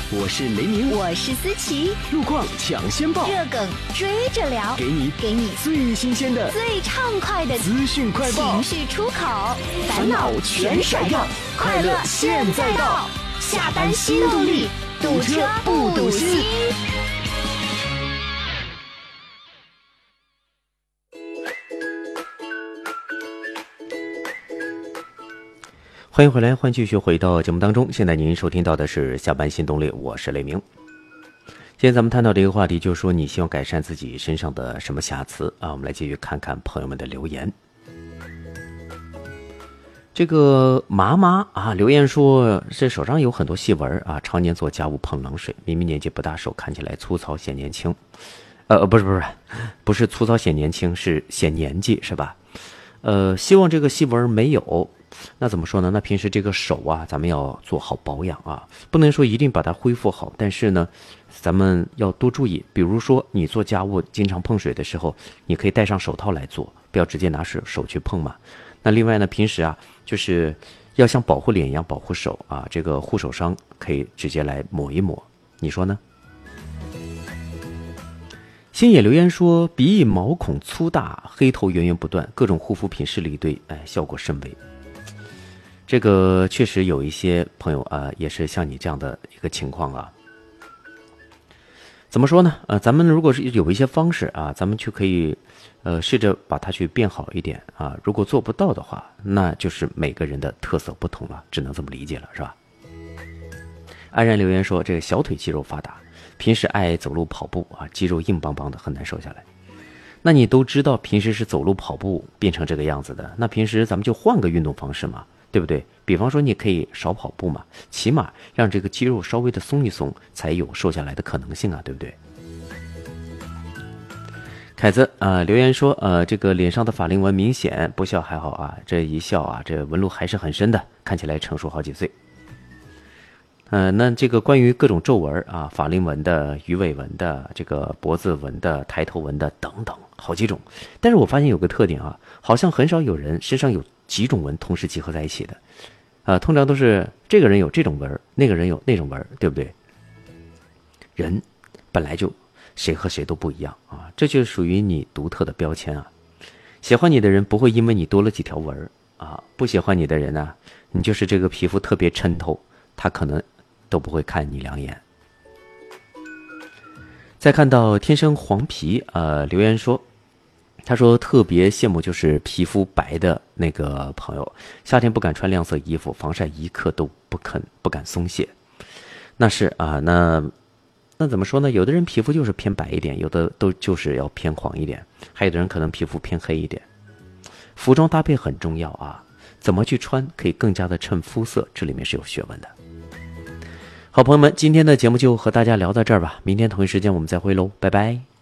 我是雷鸣， 我是思琪， 路况抢先报， 热梗追着聊， 给你最新鲜的、 最畅快的资讯快报， 情绪出口，烦恼全甩掉，快乐现在到，下班新动力，堵车不堵心。 欢迎回来，欢迎继续回到节目当中。现在您收听到的是下班新动力，我是雷鸣。今天咱们探讨这个话题，就是说你希望改善自己身上的什么瑕疵啊？我们来继续看看朋友们的留言。这个妈妈啊留言说，这手上有很多细纹啊，常年做家务碰冷水，明明年纪不大，手看起来粗糙显年轻。不是粗糙显年轻，是显年纪是吧？希望这个细纹没有。那怎么说呢？那平时这个手啊，咱们要做好保养啊，不能说一定把它恢复好，但是呢，咱们要多注意。比如说你做家务经常碰水的时候，你可以戴上手套来做，不要直接拿手去碰嘛。那另外呢，平时啊，就是要像保护脸一样保护手啊，这个护手霜可以直接来抹一抹，你说呢？星野留言说，鼻翼毛孔粗大，黑头源源不断，各种护肤品试了一堆，效果甚微。这个确实有一些朋友啊，也是像你这样的一个情况啊。怎么说呢？咱们如果是有一些方式啊，咱们就可以试着把它去变好一点啊。如果做不到的话，那就是每个人的特色不同了，只能这么理解了，是吧？安然留言说，这个小腿肌肉发达，平时爱走路跑步啊，肌肉硬邦邦的，很难瘦下来。那你都知道平时是走路跑步变成这个样子的，那平时咱们就换个运动方式嘛，对不对？比方说你可以少跑步嘛，起码让这个肌肉稍微的松一松，才有瘦下来的可能性啊，对不对？凯子留言说，这个脸上的法令纹明显，不笑还好啊，这一笑啊，这纹路还是很深的，看起来成熟好几岁。那这个关于各种皱纹啊，法令纹的、鱼尾纹的、这个脖子纹的、抬头纹的等等，好几种。但是我发现有个特点啊，好像很少有人身上有几种纹同时集合在一起的，通常都是这个人有这种纹，那个人有那种纹，对不对？人本来就谁和谁都不一样啊，这就属于你独特的标签啊。喜欢你的人不会因为你多了几条纹啊，不喜欢你的人呢，你就是这个皮肤特别抻透，他可能都不会看你两眼。再看到天生黄皮留言说，他说特别羡慕就是皮肤白的那个朋友，夏天不敢穿亮色衣服，防晒一刻都不敢松懈。那是啊，那怎么说呢？有的人皮肤就是偏白一点，有的都就是要偏黄一点，还有的人可能皮肤偏黑一点。服装搭配很重要啊，怎么去穿可以更加的衬肤色，这里面是有学问的。好朋友们，今天的节目就和大家聊到这儿吧，明天同一时间我们再会喽，拜拜。